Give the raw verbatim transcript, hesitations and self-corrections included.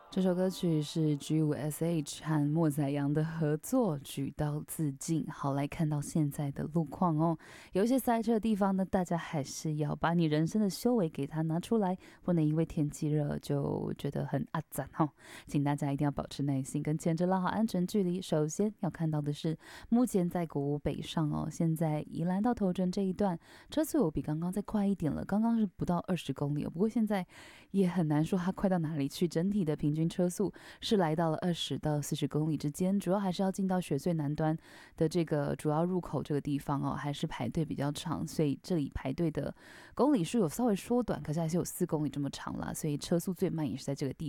这首歌曲是 G 五 S H 和莫宰阳的合作，举刀自尽。好，来看到现在的路况哦，有一些塞车的地方呢，大家还是要把你人生的修为给它拿出来，不能因为天气热就觉得很阿赞哦。请大家一定要保持耐心，跟前车拉好安全距离。首先要看到的是，目前在国五北上哦，现在宜兰到头城这一段车速有比刚刚再快一点了，刚刚是不到二十公里，不过现在也很难说它快到哪里去，整体的平均车速是来到了二十到四十公里之间，主要还是要进到雪隧南端的这个主要入口这个地方哦，还是排队比较长，所以这里排队的公里数有稍微缩短，可是还是有四公里这么长啦，所以车速最慢也是在这个地方。